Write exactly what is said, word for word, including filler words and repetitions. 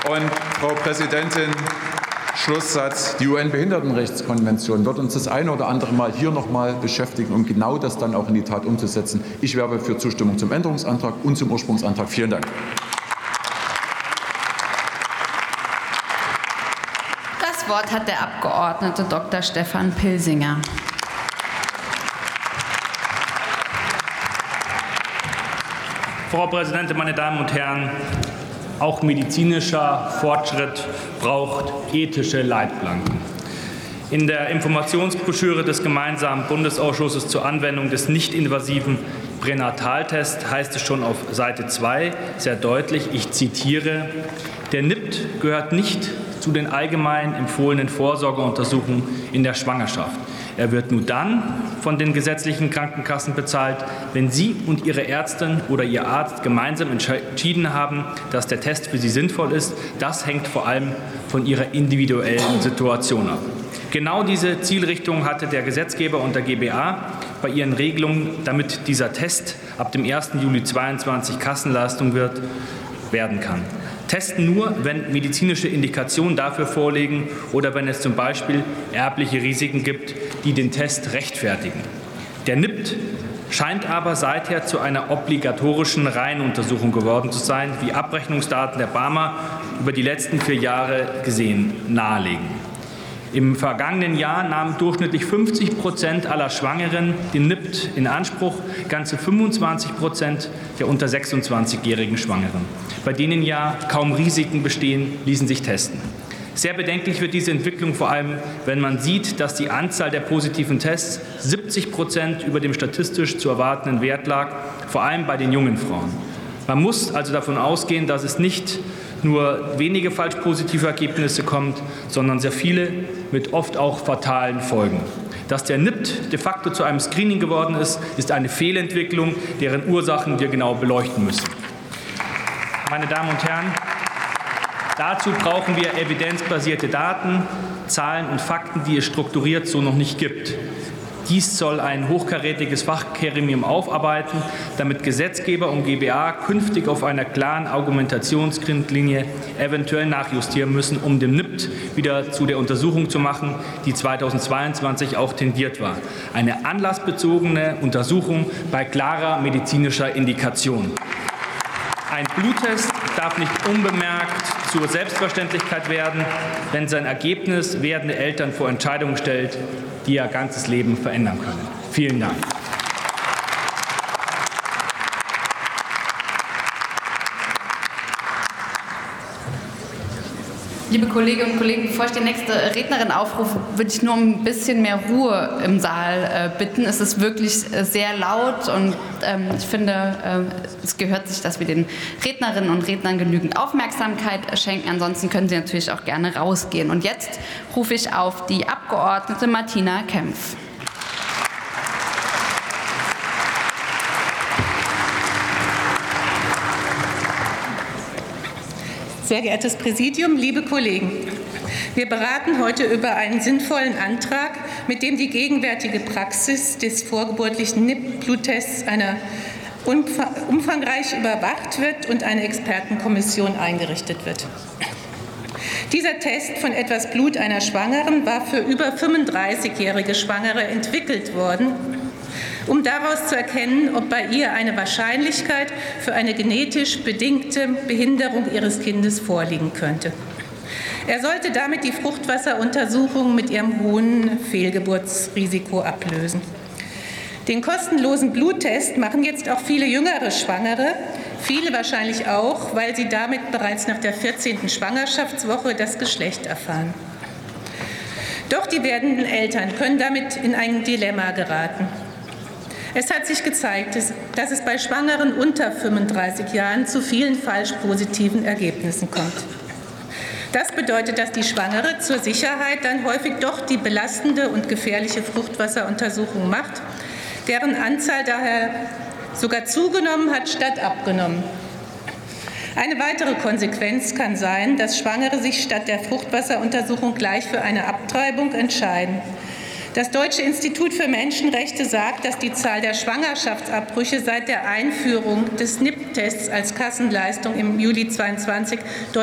Und Frau Präsidentin, Schlusssatz. Die U N-Behindertenrechtskonvention wird uns das eine oder andere Mal hier noch mal beschäftigen, um genau das dann auch in die Tat umzusetzen. Ich werbe für Zustimmung zum Änderungsantrag und zum Ursprungsantrag. Vielen Dank. Das Wort hat der Abgeordnete Doktor Stefan Pilsinger. Frau Präsidentin, meine Damen und Herren! Auch medizinischer Fortschritt braucht ethische Leitplanken. In der Informationsbroschüre des gemeinsamen Bundesausschusses zur Anwendung des nicht-invasiven Pränataltests heißt es schon auf Seite zwei sehr deutlich, ich zitiere, der N I P T gehört nicht zu den allgemein empfohlenen Vorsorgeuntersuchungen in der Schwangerschaft. Er wird nur dann von den gesetzlichen Krankenkassen bezahlt, wenn Sie und Ihre Ärztin oder Ihr Arzt gemeinsam entschieden haben, dass der Test für Sie sinnvoll ist. Das hängt vor allem von Ihrer individuellen Situation ab. Genau diese Zielrichtung hatte der Gesetzgeber und der G B A bei ihren Regelungen, damit dieser Test ab dem ersten Juli zweitausendzweiundzwanzig Kassenleistung wird, werden kann. Testen nur, wenn medizinische Indikationen dafür vorliegen oder wenn es zum Beispiel erbliche Risiken gibt, die den Test rechtfertigen. Der N I P T scheint aber seither zu einer obligatorischen Reihenuntersuchung geworden zu sein, wie Abrechnungsdaten der B A M A über die letzten vier Jahre gesehen nahelegen. Im vergangenen Jahr nahmen durchschnittlich fünfzig Prozent aller Schwangeren den N I P T in Anspruch, ganze fünfundzwanzig Prozent der unter sechsundzwanzigjährigen Schwangeren. Bei denen ja kaum Risiken bestehen, ließen sich testen. Sehr bedenklich wird diese Entwicklung vor allem, wenn man sieht, dass die Anzahl der positiven Tests siebzig Prozent über dem statistisch zu erwartenden Wert lag, vor allem bei den jungen Frauen. Man muss also davon ausgehen, dass es nicht nur wenige falsch positive Ergebnisse kommt, sondern sehr viele mit oft auch fatalen Folgen. Dass der N I P T de facto zu einem Screening geworden ist, ist eine Fehlentwicklung, deren Ursachen wir genau beleuchten müssen. Meine Damen und Herren, dazu brauchen wir evidenzbasierte Daten, Zahlen und Fakten, die es strukturiert so noch nicht gibt. Dies soll ein hochkarätiges Fachgremium aufarbeiten, damit Gesetzgeber und G B A künftig auf einer klaren Argumentationsgrundlinie eventuell nachjustieren müssen, um den N I P T wieder zu der Untersuchung zu machen, die zweitausendzweiundzwanzig auch tendiert war. Eine anlassbezogene Untersuchung bei klarer medizinischer Indikation. Ein Bluttest darf nicht unbemerkt zur Selbstverständlichkeit werden, wenn sein Ergebnis werdende Eltern vor Entscheidungen stellt, die ihr ganzes Leben verändern können. Vielen Dank. Liebe Kolleginnen und Kollegen, bevor ich die nächste Rednerin aufrufe, würde ich nur um ein bisschen mehr Ruhe im Saal äh, bitten. Es ist wirklich äh, sehr laut und ähm, ich finde, äh, es gehört sich, dass wir den Rednerinnen und Rednern genügend Aufmerksamkeit schenken. Ansonsten können Sie natürlich auch gerne rausgehen. Und jetzt rufe ich auf die Abgeordnete Martina Kempf. Sehr geehrtes Präsidium, liebe Kollegen! Wir beraten heute über einen sinnvollen Antrag, mit dem die gegenwärtige Praxis des vorgeburtlichen N I P T-Bluttests einer umfangreich überwacht wird und eine Expertenkommission eingerichtet wird. Dieser Test von etwas Blut einer Schwangeren war für über fünfunddreißigjährige Schwangere entwickelt worden, um daraus zu erkennen, ob bei ihr eine Wahrscheinlichkeit für eine genetisch bedingte Behinderung ihres Kindes vorliegen könnte. Er sollte damit die Fruchtwasseruntersuchung mit ihrem hohen Fehlgeburtsrisiko ablösen. Den kostenlosen Bluttest machen jetzt auch viele jüngere Schwangere, viele wahrscheinlich auch, weil sie damit bereits nach der vierzehnten Schwangerschaftswoche das Geschlecht erfahren. Doch die werdenden Eltern können damit in ein Dilemma geraten. Es hat sich gezeigt, dass es bei Schwangeren unter fünfunddreißig Jahren zu vielen falsch positiven Ergebnissen kommt. Das bedeutet, dass die Schwangere zur Sicherheit dann häufig doch die belastende und gefährliche Fruchtwasseruntersuchung macht, deren Anzahl daher sogar zugenommen hat statt abgenommen. Eine weitere Konsequenz kann sein, dass Schwangere sich statt der Fruchtwasseruntersuchung gleich für eine Abtreibung entscheiden. Das Deutsche Institut für Menschenrechte sagt, dass die Zahl der Schwangerschaftsabbrüche seit der Einführung des N I P T-Tests als Kassenleistung im Juli zweitausendzweiundzwanzig